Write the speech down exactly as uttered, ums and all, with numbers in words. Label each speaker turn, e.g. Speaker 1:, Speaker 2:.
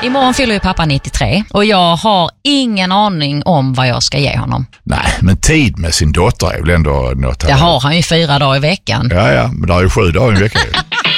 Speaker 1: Imorgon fyller ju pappa nittiotre och jag har ingen aning om vad jag ska ge honom.
Speaker 2: Nej, men tid med sin dotter är väl ändå något.
Speaker 1: Det har han ju fyra dagar i veckan.
Speaker 2: Ja, ja, men det är ju sju dagar i veckan.